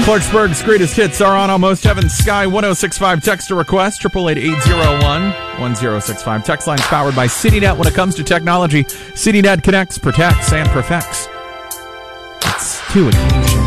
Clarksburg's greatest hits are on Almost Heaven. Sky 1065 text or request 888-801-1065. Text lines powered by CityNet. When it comes to technology, CityNet connects, protects, and perfects. It's 2 occasions.